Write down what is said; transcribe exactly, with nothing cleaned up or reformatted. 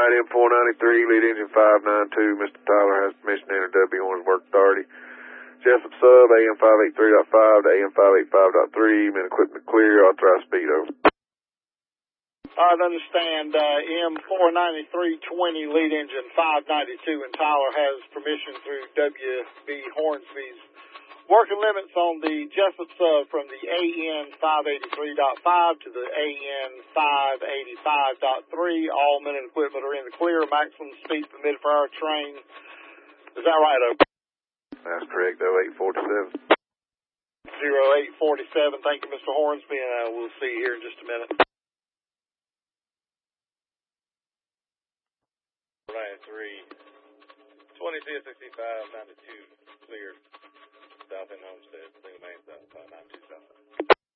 right, M four ninety-three, lead engine five nine two. Mister Tyler has permission to enter W one's work authority. Jessup sub, A M five eighty-three point five to A M five eighty-five point three. Men equipment clear, authorized speed over. All right, understand, uh, M four ninety-three twenty, lead engine five ninety-two, and Tyler has permission through W B Hornsby's working limits on the Jessup sub from the A N five eighty-three point five to the A N five eighty-five point three. All men and equipment are in the clear. Maximum speed permitted for our train. Is that right, over? That's correct, oh eight forty-seven. oh eight forty-seven. Thank you, Mister Hornsby, and uh, we'll see you here in just a minute. ninety-three, twenty-two sixty-five, ninety-two, clear, south end Homestead, single main south, five ninety-two.